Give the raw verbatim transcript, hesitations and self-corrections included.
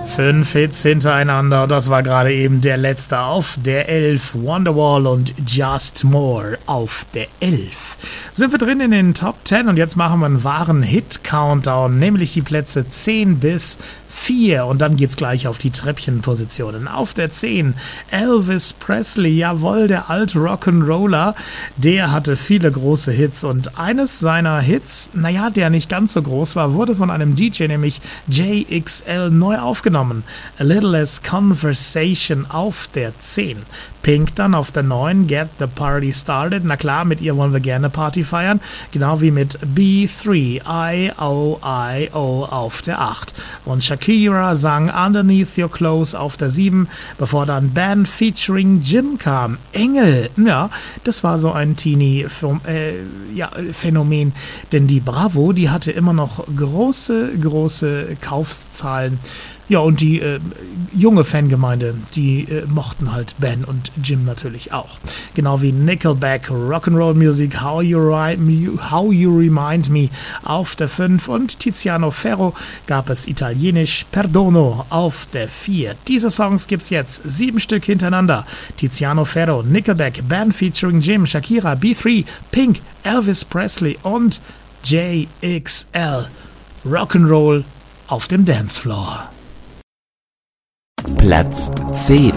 Fünf Hits hintereinander, das war gerade eben der letzte auf der elf. Wonderwall und Just More auf der elf. Sind wir drin in den Top zehn und jetzt machen wir einen wahren Hit-Countdown, nämlich die Plätze zehn bis vier und dann geht's gleich auf die Treppchenpositionen. Auf der zehn Elvis Presley, jawohl, der alte Rock'n'Roller, der hatte viele große Hits und eines seiner Hits, naja, der nicht ganz so groß war, wurde von einem D J, nämlich J X L, neu aufgenommen. A Little Less Conversation auf der zehn. Pink dann auf der neun, Get the Party Started. Na klar, mit ihr wollen wir gerne Party feiern. Genau wie mit B drei, I O I O auf der acht. Und Shakira sang Underneath Your Clothes auf der sieben, bevor dann Band featuring Jim kam. Engel, ja, das war so ein Teenie-Phänomen, äh, ja, Phänomen, denn die Bravo, die hatte immer noch große, große Kaufszahlen. Ja, und die äh, junge Fangemeinde, die äh, mochten halt Ben und Jim natürlich auch. Genau wie Nickelback, Rock'n'Roll Music, How You, Ri- How You Remind Me auf der fünf und Tiziano Ferro gab es italienisch Perdono auf der vier. Diese Songs gibt's jetzt sieben Stück hintereinander. Tiziano Ferro, Nickelback, Ben featuring Jim, Shakira, B drei, Pink, Elvis Presley und J X L. Rock'n'Roll auf dem Dancefloor. Platz zehn.